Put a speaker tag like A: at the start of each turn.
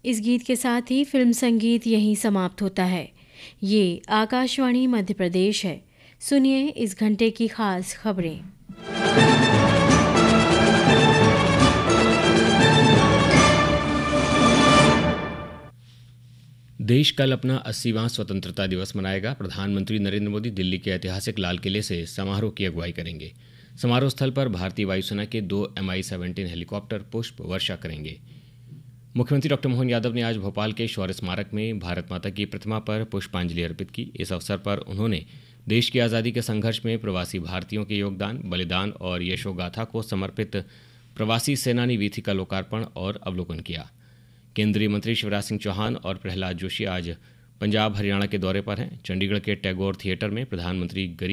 A: इस गीत के साथ ही फिल्म संगीत यहीं समाप्त होता है। ये आकाशवाणी मध्य प्रदेश है। सुनिए इस घंटे की खास खबरें।
B: देश कल अपना 80वां स्वतंत्रता दिवस मनाएगा। प्रधानमंत्री नरेंद्र मोदी दिल्ली के ऐतिहासिक लाल किले से समारोह की अगुवाई करेंगे। समारोह स्थल पर भारतीय वायुसेना के 2 Mi-17 हेलीकॉप्टर पुष्प वर्षा करेंगे। मुख्यमंत्री डॉक्टर मोहन यादव ने आज भोपाल के शौर्य स्मारक में भारत माता की प्रतिमा पर पुष्पांजलि अर्पित की। इस अवसर पर उन्होंने देश की आज़ादी के संघर्ष में प्रवासी भारतीयों के योगदान, बलिदान और यशोगाथा को समर्पित प्रवासी सेनानी वीथी का लोकार्पण और अवलोकन किया। केंद्रीय मंत्री शिवराज सिंह चौहान और प्रहलाद जोशी आज पंजाब हरियाणा के दौरे पर हैं। चंडीगढ़ के टैगोर थिएटर में प्रधानमंत्री